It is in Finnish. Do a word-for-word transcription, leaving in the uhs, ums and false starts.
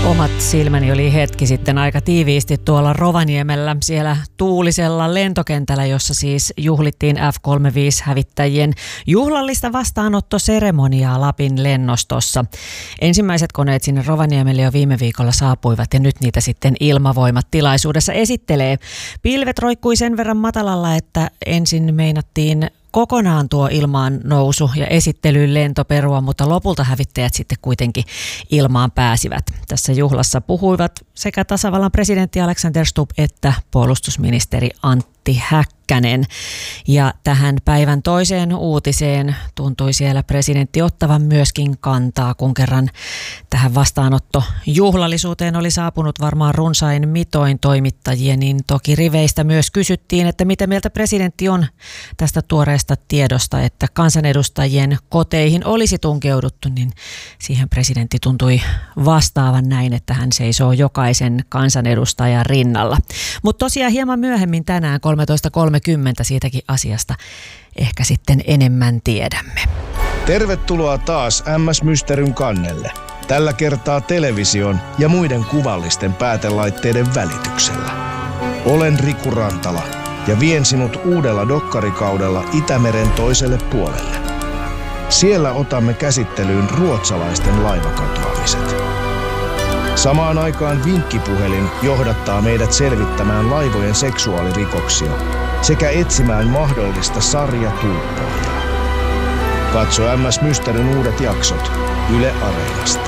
Omat silmäni oli hetki sitten aika tiiviisti tuolla Rovaniemellä, siellä tuulisella lentokentällä, jossa siis juhlittiin F kolmekymmentäviisi-hävittäjien juhlallista vastaanottoseremoniaa Lapin lennostossa. Ensimmäiset koneet sinne Rovaniemelle jo viime viikolla saapuivat ja nyt niitä sitten Ilmavoimat tilaisuudessa esittelee. Pilvet roikkui sen verran matalalla, että ensin meinattiin kokonaan tuo ilmaan nousu ja esittelyyn lentoperua, mutta lopulta hävittäjät sitten kuitenkin ilmaan pääsivät. Tässä juhlassa puhuivat sekä tasavallan presidentti Alexander Stubb että puolustusministeri Antti Häkkänen. Ja tähän päivän toiseen uutiseen tuntui siellä presidentti ottavan myöskin kantaa, kun kerran tähän vastaanottojuhlallisuuteen oli saapunut varmaan runsain mitoin toimittajia, niin toki riveistä myös kysyttiin, että mitä mieltä presidentti on tästä tuoreesta tiedosta, että kansanedustajien koteihin olisi tunkeuduttu, niin siihen presidentti tuntui vastaavan näin, että hän seisoo jokaisen kansanedustajan rinnalla. Mutta tosiaan hieman myöhemmin tänään kolmetoista kolmekymmentä siitäkin asiasta ehkä sitten enemmän tiedämme. Tervetuloa taas M S Mysteryn kannelle. Tällä kertaa television ja muiden kuvallisten päätelaitteiden välityksellä. Olen Riku Rantala ja vien sinut uudella dokkarikaudella Itämeren toiselle puolelle. Siellä otamme käsittelyyn ruotsalaisten laivakatoamiset. Samaan aikaan vinkkipuhelin johdattaa meidät selvittämään laivojen seksuaalirikoksia sekä etsimään mahdollista sarjatuuppaajaa. Katso M S Mysteryn uudet jaksot Yle Areenasta.